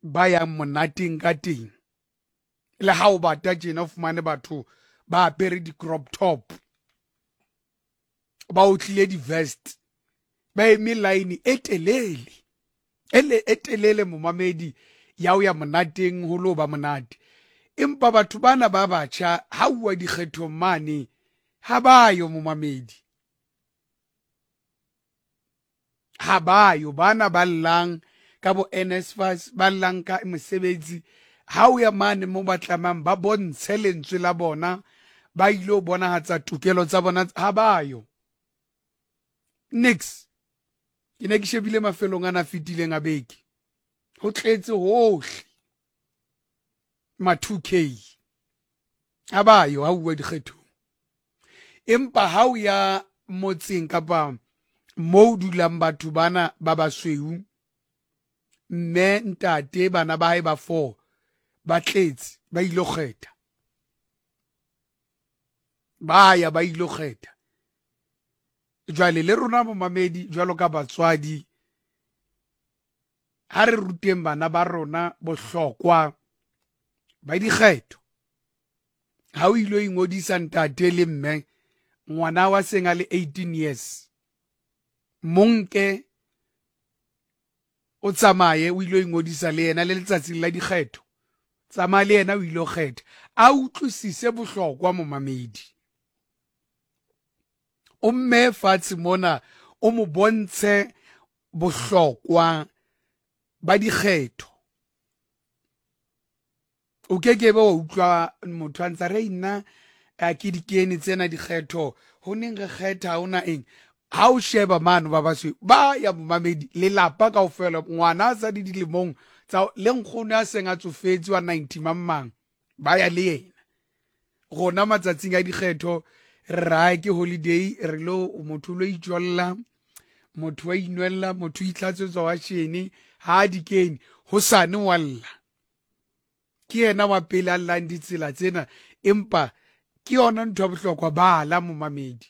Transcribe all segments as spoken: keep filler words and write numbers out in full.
ba yang monateng ka teng le ha o bata tjena o fumane batho ba apere di crop top ba utlile di vest ba eme line e telele ele e telele momamedi ya o ya monateng ho lo ba monate empa batho bana ba batjha ha uwa dikgetho mane ha bayo momamedi ha bayo bana ba llang ka bo N S F A S ba llang ka mosebetsi ha o ya mane mo ba tlamang ba bontshe lentswe la bona ba ilo bona hatsa tukelo tsa bona ha bayo next ke ne ke shebile mafelong ana fitileng a beke ho tletse hohle ma two K ha bayo ha uwa dikgetho empa ha o ya motseng kapa mo dulang batho bana ba basweu mme ntate bana ba hae ba four ba tletse ba ilo kgetha ba ya ba ilo kgetha jwale le rona momamedi jwalo ka batswadi ha re ruteng bana ba rona bohlokwa ba dikgetho ha o ilo ingodisa ntate le mme ngwana wa seng a le eighteen years monke o tsamaye o ilo ingodisa le yena le letsatsing la dikgetho tsamaya le yena o ilo kgetha a utlwisise bohlokwa momamedi o mme fatshe mona o mo bontshe bohlokwa ba dikgetho o kekebe wa utlwa motho a ntsa re ina a ke dikene tsena dikgetho ho neng re kgetha ona eng ha o sheba mano ba baswe ba ya momamedi le lapa kaofela ngwana sa di dilemong tsa le nkgono a seng a tsofetse wa ninety mamang ba ya le yena gona matsatsing a dikgetho ra ke holiday re lo motho lo itjolla motho wa inwella motho itlatsetswa wa shene ha dikene ho sane walla ke yena wa pele a llang ditsela tsena empa ke yona ntho ya bohlokwa bala momamedi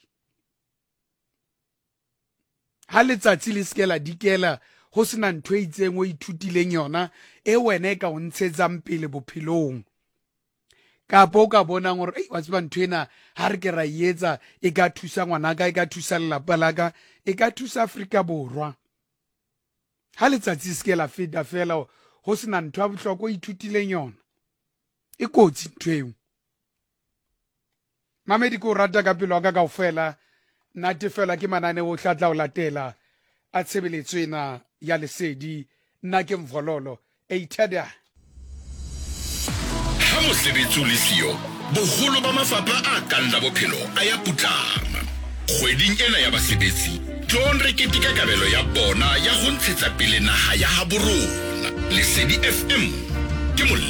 ha letsatsi le skela dikela ho sena ntho e itseng o ithutileng yona e wena e ka o ntshetsang pele bophelong kapo o ka bona gore ei wa tseba ntho ena ha re ke ra etsa e ka thusa ngwana ka e ka thusa lelapa la ka e ka thusa Afrika Borwa ha letsatsi skela feta fela ho sena ntho ya bohlokwa o ithutileng yona e kotsi ntho eo mamedi ko rata ka pelo ka kaofela nate fela ke manane o hlatla o latela a tshebeletso ena ya lesedi nna ke Mvololo eightada ha mosebetsi le siyo boholo ba mafapha a kanda bophelo a ya putlama kgweding ena ya basebetsi tlo re ketika kabelo ya bona ya go ntshetsa pele naha ya ha borona lesedi F M ke